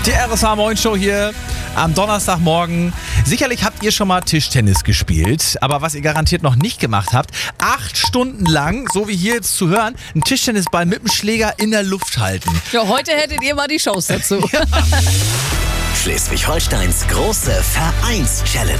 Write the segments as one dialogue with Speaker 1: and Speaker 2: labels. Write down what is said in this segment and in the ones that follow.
Speaker 1: Die RSH Moin Show hier am Donnerstagmorgen. Sicherlich habt ihr schon mal Tischtennis gespielt, aber was ihr garantiert noch nicht gemacht habt, 8 Stunden lang, so wie hier jetzt zu hören, einen Tischtennisball mit dem Schläger in der Luft halten.
Speaker 2: Ja, heute hättet ihr mal die Chance dazu.
Speaker 3: Schleswig-Holsteins große Vereins-Challenge.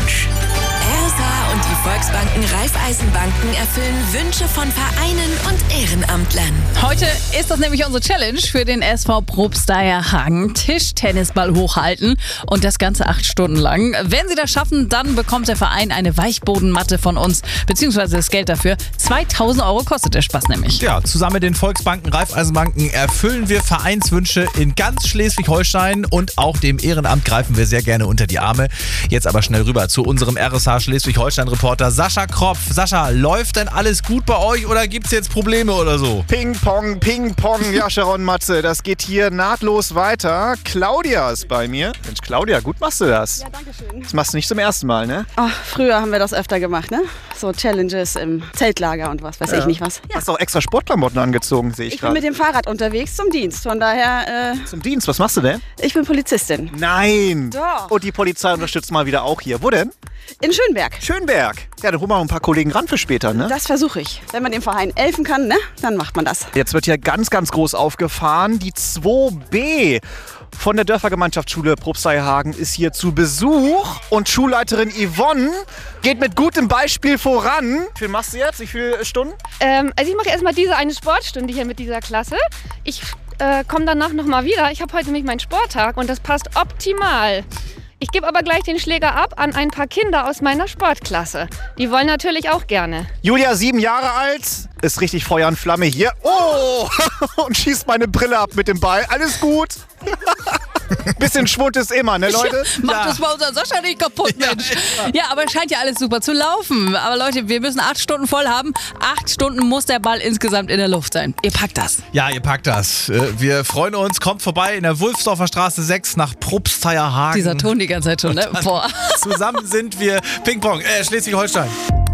Speaker 4: RSH und die Volksbanken Raiffeisenbanken erfüllen Wünsche von Vereinen und Ehrenamtlern.
Speaker 2: Heute ist das nämlich unsere Challenge für den SV Probstheyer Hagen. Tischtennisball hochhalten und das Ganze 8 Stunden lang. Wenn Sie das schaffen, dann bekommt der Verein eine Weichbodenmatte von uns, beziehungsweise das Geld dafür. 2.000 € kostet der Spaß nämlich.
Speaker 1: Ja, zusammen mit den Volksbanken, Raiffeisenbanken erfüllen wir Vereinswünsche in ganz Schleswig-Holstein und auch dem Ehrenamt greifen wir sehr gerne unter die Arme. Jetzt aber schnell rüber zu unserem RSH Schleswig-Holstein-Reporter Sascha Kropf. Sascha, läuft denn alles gut bei euch oder gibt es jetzt Probleme oder so?
Speaker 5: Ping-Pong, Ping-Pong, ja Sharon Matze, das geht hier nahtlos weiter. Claudia ist bei mir. Mensch, Claudia, gut machst du das.
Speaker 6: Ja, danke schön.
Speaker 5: Das machst du nicht zum ersten Mal, ne?
Speaker 6: Ach, früher haben wir das öfter gemacht, ne? So Challenges im Zeltlager und was weiß ich nicht was. Ja.
Speaker 5: Hast du auch extra Sportklamotten angezogen, sehe ich
Speaker 6: Ich bin
Speaker 5: gerade.
Speaker 6: mit dem Fahrrad unterwegs zum Dienst, von daher,
Speaker 5: Zum Dienst, was machst du denn?
Speaker 6: ich bin Polizistin.
Speaker 5: Nein!
Speaker 6: Doch.
Speaker 5: Und die Polizei unterstützt mal wieder auch hier. Wo denn?
Speaker 6: In Schönberg.
Speaker 5: Schönberg. Ja, dann holen wir noch ein paar Kollegen ran für später, ne?
Speaker 6: Das versuche ich. Wenn man dem Verein helfen kann, ne? Dann macht man das.
Speaker 5: Jetzt wird hier ganz, ganz groß aufgefahren. Die 2B von der Dörfergemeinschaftsschule Probstheyer Hagen ist hier zu Besuch. Und Schulleiterin Yvonne geht mit gutem Beispiel voran. Wie viel machst du jetzt? Wie viele Stunden?
Speaker 7: Also ich mache erstmal diese eine Sportstunde hier mit dieser Klasse. Ich komme danach nochmal wieder. Ich habe heute nämlich meinen Sporttag und das passt optimal. Ich gebe aber gleich den Schläger ab an ein paar Kinder aus meiner Sportklasse. Die wollen natürlich auch gerne.
Speaker 5: Julia, 7 Jahre alt, ist richtig Feuer und Flamme hier. Oh! Und schießt meine Brille ab mit dem Ball. Alles gut. Bisschen Schwund ist immer, ne Leute?
Speaker 2: Macht das bei unserem Sascha nicht kaputt, Mensch. Ja, aber scheint ja alles super zu laufen. Aber Leute, wir müssen 8 Stunden voll haben. 8 Stunden muss der Ball insgesamt in der Luft sein. Ihr packt das.
Speaker 1: Ja, ihr packt das. Wir freuen uns. Kommt vorbei in der Wulfsdorfer Straße 6 nach Probstheyer Hagen.
Speaker 2: Dieser Ton die ganze Zeit schon, ne? Boah.
Speaker 1: Zusammen sind wir Ping-Pong, Schleswig-Holstein.